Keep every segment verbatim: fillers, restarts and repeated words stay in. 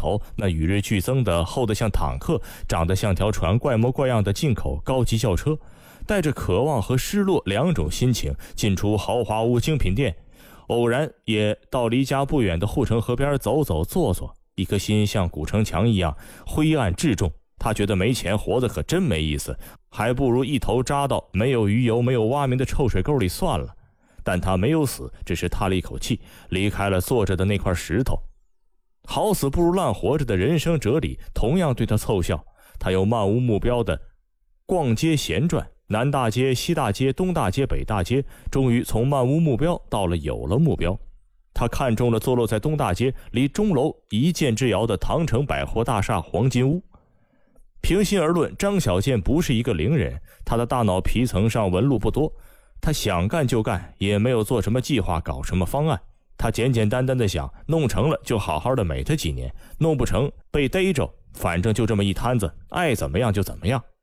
头那与日俱增的厚得像坦克、长得像条船怪模怪样的进口高级轿车，带着渴望和失落两种心情进出豪华屋精品店，偶然也到离家不远的护城河边走走坐坐，一颗心像古城墙一样灰暗至重。他觉得没钱活得可真没意思，还不如一头扎到没有鱼油没有蛙鸣的臭水沟里算了。但他没有死，只是叹了一口气，离开了坐着的那块石头。好死不如烂活着的人生哲理同样对他凑效，他有漫无目标的逛街闲转，南大街、西大街、东大街、北大街，终于从漫无目标到了有了目标。他看中了坐落在东大街离钟楼一箭之遥的唐城百货大厦黄金屋。平心而论，张小健不是一个灵人，他的大脑皮层上纹路不多，他想干就干，也没有做什么计划，搞什么方案。他简简单单的想，弄成了就好好的美他几年，弄不成被逮着，反正就这么一摊子，爱怎么样就怎么样。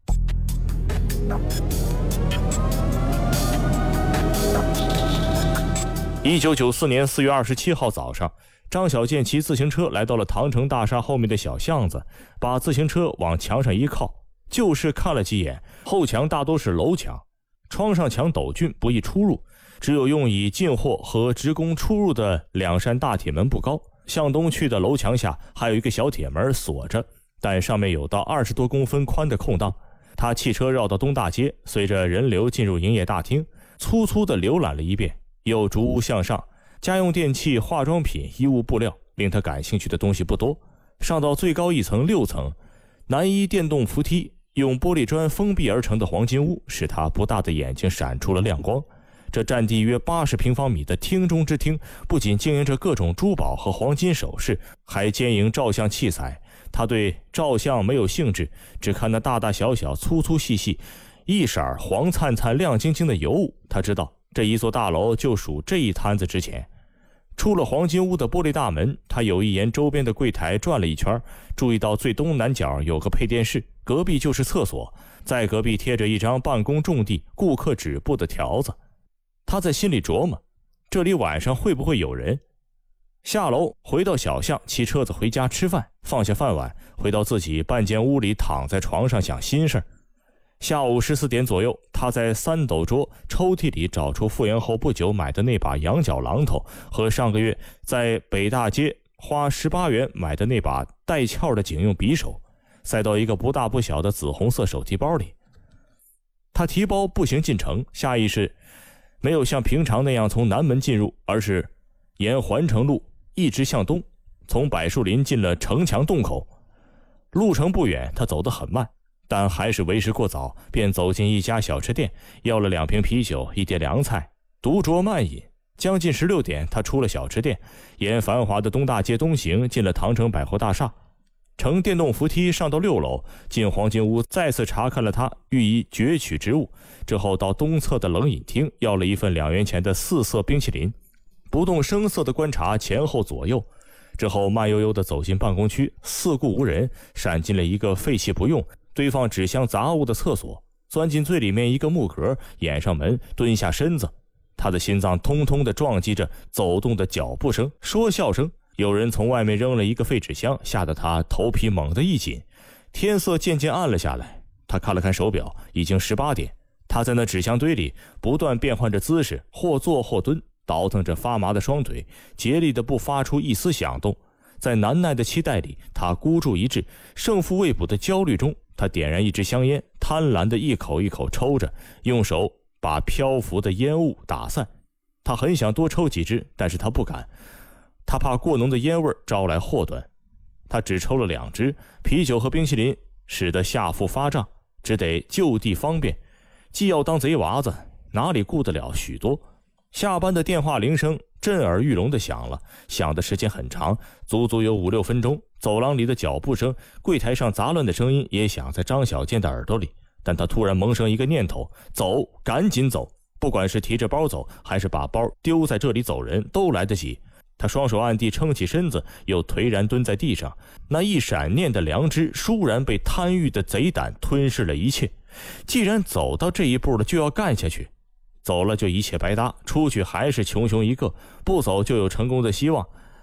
一九九四年四月二十七号早上，张小健骑自行车来到了唐城大厦后面的小巷子，把自行车往墙上一靠，就是看了几眼，后墙大多是楼墙，窗上墙陡峻，不易出入，只有用以进货和职工出入的两扇大铁门不高。向东去的楼墙下还有一个小铁门锁着，但上面有到二十多公分宽的空档。他汽车绕到东大街，随着人流进入营业大厅，粗粗地浏览了一遍，又逐屋向上，家用电器、化妆品、衣物、布料，令他感兴趣的东西不多。上到最高一层六层，南一电动扶梯，用玻璃砖封闭而成的黄金屋，使他不大的眼睛闪出了亮光。这占地约八十平方米的厅中之厅，不仅经营着各种珠宝和黄金首饰，还兼营照相器材。他对照相没有兴致，只看那大大小小、粗粗细细、一色黄灿灿、亮晶晶的油物。他知道这一座大楼就属这一摊子值钱。出了黄金屋的玻璃大门，他有意沿周边的柜台转了一圈，注意到最东南角有个配电室，隔壁就是厕所，在隔壁贴着一张办公种地、顾客止步的条子。他在心里琢磨，这里晚上会不会有人？下楼回到小巷，骑车子回家吃饭，放下饭碗，回到自己半间屋里，躺在床上想心事。下午十四点左右，他在三斗桌抽屉里找出复原后不久买的那把羊角榔头，和上个月在北大街花十八元买的那把带鞘的警用匕首，塞到一个不大不小的紫红色手提包里。他提包步行进城，下意识没有像平常那样从南门进入，而是沿环城路一直向东，从柏树林进了城墙洞口。路程不远，他走得很慢，但还是为时过早，便走进一家小吃店，要了两瓶啤酒，一碟凉菜，独酌慢饮。将近十六点，他出了小吃店，沿繁华的东大街东行，进了唐城百货大厦，乘电动扶梯上到六楼，进黄金屋，再次查看了他予以攫取之物。之后到东侧的冷饮厅，要了一份两元钱的四色冰淇淋，不动声色地观察前后左右。之后慢悠悠地走进办公区，四顾无人，闪进了一个废弃不用、堆放纸箱杂物的厕所，钻进最里面一个木格，掩上门，蹲下身子。他的心脏通通地撞击着走动的脚步声、说笑声。有人从外面扔了一个废纸箱，吓得他头皮猛地一紧。天色渐渐暗了下来，他看了看手表，已经十八点。他在那纸箱堆里不断变换着姿势，或坐或蹲，倒腾着发麻的双腿，竭力的不发出一丝响动。在难耐的期待里，他孤注一掷，胜负未卜的焦虑中，他点燃一支香烟，贪婪的一口一口抽着，用手把漂浮的烟雾打散。他很想多抽几支，但是他不敢，他怕过浓的烟味招来祸端。他只抽了两支，啤酒和冰淇淋使得下腹发胀，只得就地方便，既要当贼娃子，哪里顾得了许多。下班的电话铃声震耳欲聋地响了，响的时间很长，足足有五六分钟。走廊里的脚步声、柜台上杂乱的声音也响在张小健的耳朵里。但他突然萌生一个念头，走，赶紧走，不管是提着包走，还是把包丢在这里走人，都来得及。他双手按地撑起身子，又颓然蹲在地上。那一闪念的良知倏然被贪欲的贼胆吞噬了一切。既然走到这一步了，就要干下去。走了就一切白搭，出去还是穷凶一个，不走就有成功的希望。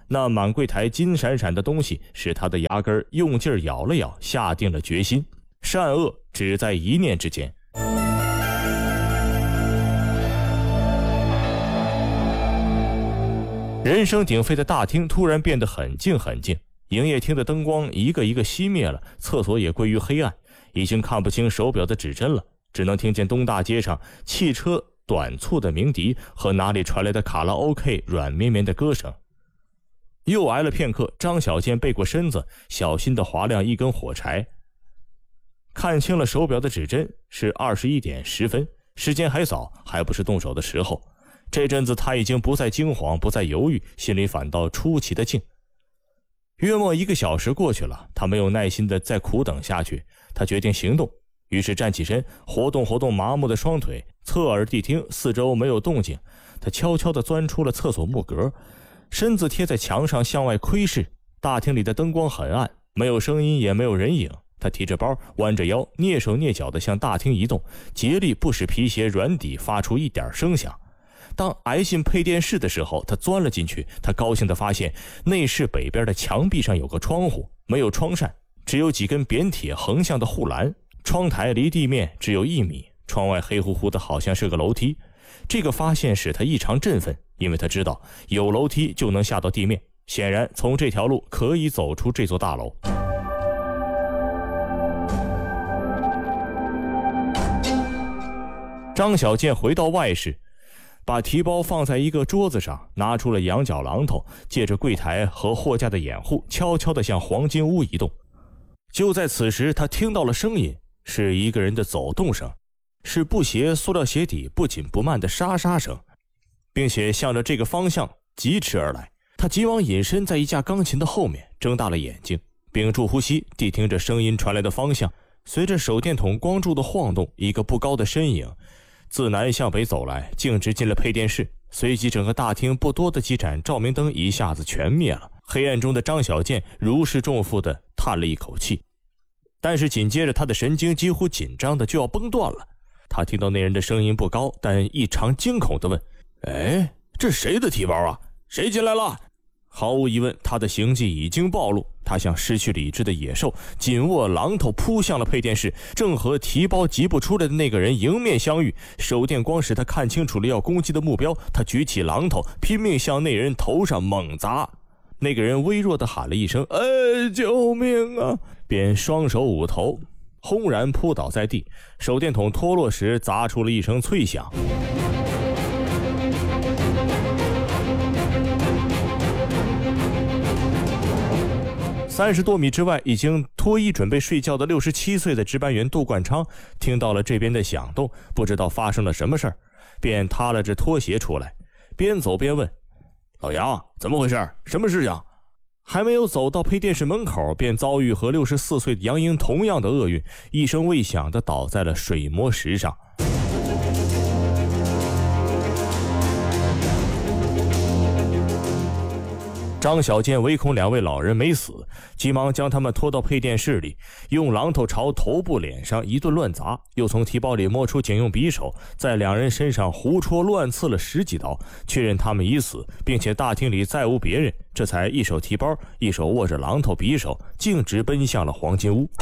那满柜台金闪闪的东西使他的牙根用劲咬了咬，下定了决心，善恶只在一念之间。人声鼎沸的大厅突然变得很静很静，营业厅的灯光一个一个熄灭了，厕所也归于黑暗，已经看不清手表的指针了，只能听见东大街上汽车短促的鸣笛和哪里传来的卡拉 OK 软绵绵的歌声。又挨了片刻，张小健背过身子，小心地划亮一根火柴，看清了手表的指针，是二十一点十分，时间还早，还不是动手的时候。这阵子他已经不再惊慌，不再犹豫，心里反倒出奇的静。约莫一个小时过去了，他没有耐心的再苦等下去，他决定行动，于是站起身，活动活动麻木的双腿，侧耳谛听四周没有动静，他悄悄地钻出了厕所木格，身子贴在墙上向外窥视。大厅里的灯光很暗，没有声音也没有人影。他提着包，弯着腰，蹑手蹑脚地向大厅移动，竭力不使皮鞋软底发出一点声响。当挨进配电室的时候，他钻了进去。他高兴地发现内室北边的墙壁上有个窗户，没有窗扇，只有几根扁铁横向的护栏，窗台离地面只有一米，窗外黑乎乎的好像是个楼梯。这个发现使他异常振奋，因为他知道有楼梯就能下到地面，显然从这条路可以走出这座大楼。张小健回到外室，把提包放在一个桌子上，拿出了羊角榔头，借着柜台和货架的掩护，悄悄地向黄金屋移动。就在此时，他听到了声音，是一个人的走动声，是布鞋塑料鞋底不紧不慢的沙沙声，并且向着这个方向疾驰而来。他急忙隐身在一架钢琴的后面，睁大了眼睛，屏住呼吸，谛听着声音传来的方向。随着手电筒光柱的晃动，一个不高的身影自南向北走来，径直进了配电室。随即整个大厅不多的几盏照明灯一下子全灭了。黑暗中的张小健如释重负地叹了一口气，但是紧接着他的神经几乎紧张的就要崩断了。他听到那人的声音不高，但异常惊恐地问：哎，这谁的提包啊？谁进来了？毫无疑问，他的行迹已经暴露。他像失去理智的野兽，紧握榔头扑向了配电室，正和提包急不出来的那个人迎面相遇。手电光使他看清楚了要攻击的目标，他举起榔头拼命向那人头上猛砸。那个人微弱地喊了一声：哎，救命啊！便双手捂头，轰然扑倒在地。手电筒脱落时砸出了一声脆响。三十多米之外，已经脱衣准备睡觉的六十七岁的值班员杜冠昌听到了这边的响动，不知道发生了什么事儿，便踏了着拖鞋出来，边走边问：老杨，怎么回事？什么事情？还没有走到配电室门口，便遭遇和六十四岁的杨英同样的厄运，一声未响地倒在了水磨石上。张小健唯恐两位老人没死，急忙将他们拖到配电室里，用榔头朝头部脸上一顿乱砸，又从提包里摸出警用匕首，在两人身上胡戳乱刺了十几刀，确认他们已死，并且大厅里再无别人，这才一手提包，一手握着榔头匕首，径直奔向了黄金屋。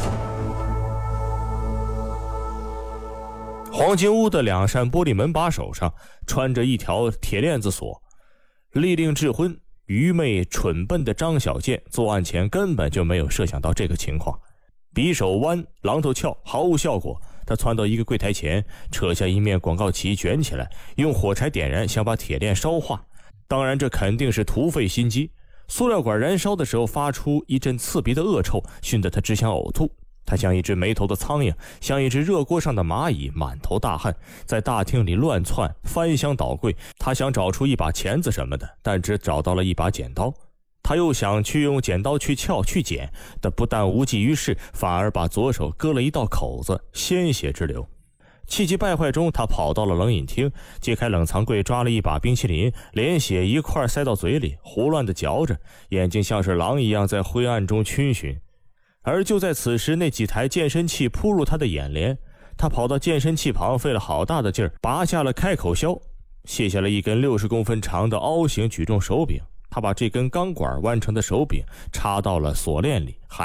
黄金屋的两扇玻璃门把手上穿着一条铁链子锁，利令智昏愚昧蠢笨的张小健作案前根本就没有设想到这个情况，匕首弯，榔头翘，毫无效果。他窜到一个柜台前，扯下一面广告旗卷起来，用火柴点燃，想把铁链烧化。当然这肯定是徒费心机。塑料管燃烧的时候发出一阵刺鼻的恶臭，熏得他只想呕吐。他像一只没头的苍蝇，像一只热锅上的蚂蚁，满头大汗，在大厅里乱窜，翻箱倒柜。他想找出一把钳子什么的，但只找到了一把剪刀。他又想去用剪刀去撬去剪，但不但无济于事，反而把左手割了一道口子，鲜血直流。气急败坏中，他跑到了冷饮厅，揭开冷藏柜，抓了一把冰淇淋，连血一块塞到嘴里，胡乱地嚼着，眼睛像是狼一样在灰暗中逡巡。而就在此时，那几台健身器扑入他的眼帘，他跑到健身器旁，费了好大的劲儿拔下了开口销，卸下了一根六十公分长的凹形举重手柄。 他把这根钢管弯成的手柄插到了锁链里，